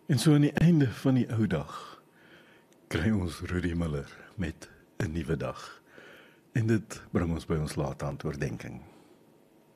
En so aan die einde van die ou dag, kry ons Rudy Miller met 'n nuwe dag. En dit bring ons by ons laaste oordenking.